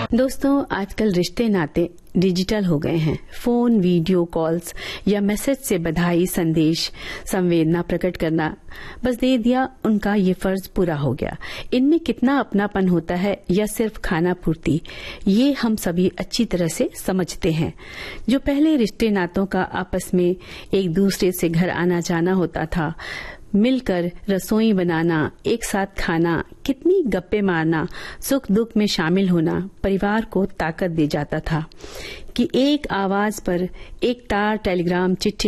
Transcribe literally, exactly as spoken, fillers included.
दोस्तों, आजकल रिश्ते नाते डिजिटल हो गए हैं। फोन, वीडियो कॉल्स या मैसेज से बधाई, संदेश, संवेदना प्रकट करना बस दे दिया, उनका ये फर्ज पूरा हो गया। इनमें कितना अपनापन होता है या सिर्फ खाना पूर्ति, ये हम सभी अच्छी तरह से समझते हैं। जो पहले रिश्ते नातों का आपस में एक दूसरे से घर आना जाना होता था, मिलकर रसोई बनाना, एक साथ खाना, कितनी गप्पे मारना, सुख दुख में शामिल होना परिवार को ताकत दे जाता था कि एक आवाज पर, एक तार, टेलीग्राम, चिट्ठी